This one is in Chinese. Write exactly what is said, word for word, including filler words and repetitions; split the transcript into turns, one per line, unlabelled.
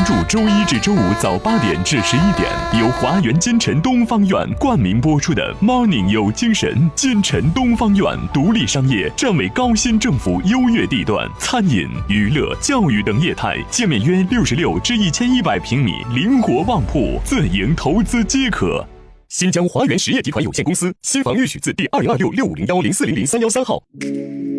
关注周一至周五早八点至十一点，由华园金城东方院冠名播出的 Morning 有精神。金城东方院独立商业，站为高新政府优越地段，餐饮、娱乐、教育等业态，界面约六十六至一千一百平米，灵活旺铺，自营投资皆可。新疆华源实业集团有限公司新房预许字第二零二六六五零幺零四零零三幺三号。